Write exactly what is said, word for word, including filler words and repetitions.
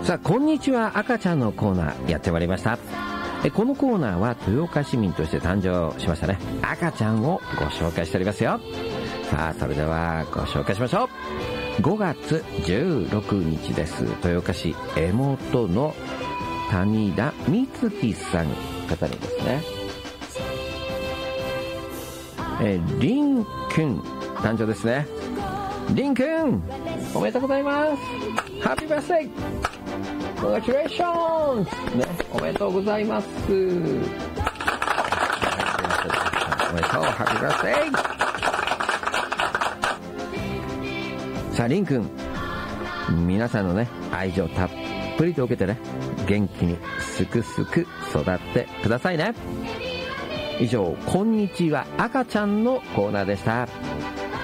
さあ、こんにちは赤ちゃんのコーナーやってまいりました。えこのコーナーは豊岡市民として誕生しましたね赤ちゃんをご紹介しておりますよ。さあ、それではご紹介しましょう。ごがつじゅうろくにちです。豊岡市江本の谷田美月さん方にですね、えリンくん誕生ですね。リンくんおめでとうございます。ハッピーバースデーコングラチュレーション、ね、おめでとうございます。おめでとう、ハッピーバースデー。さあ、リンくん、皆さんのね、愛情たっぷりと受けてね、元気にすくすく育ってくださいね。以上、こんにちは赤ちゃんのコーナーでした。